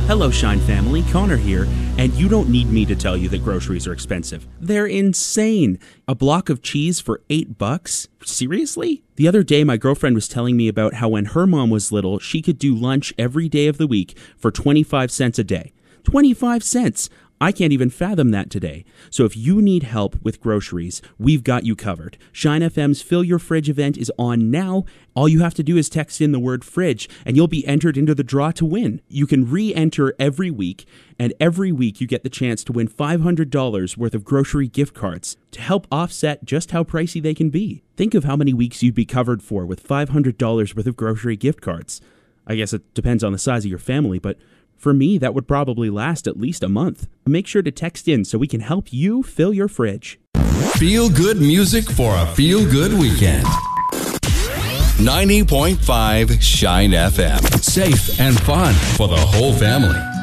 Hello, Shine family. Connor here, and you don't need me to tell you that groceries are expensive. They're insane. A block of cheese for $8? Seriously? The other day, my girlfriend was telling me about how when her mom was little, she could do lunch every day of the week for 25 cents a day. 25 cents! I can't even fathom that today. So if you need help with groceries, we've got you covered. Shine FM's Fill Your Fridge event is on now. All you have to do is text in the word fridge, and you'll be entered into the draw to win. You can re-enter every week, and every week you get the chance to win $500 worth of grocery gift cards to help offset just how pricey they can be. Think of how many weeks you'd be covered for with $500 worth of grocery gift cards. I guess it depends on the size of your family, but for me, that would probably last at least a month. Make sure to text in so we can help you fill your fridge. Feel good music for a feel good weekend. 90.5 Shine FM. Safe and fun for the whole family.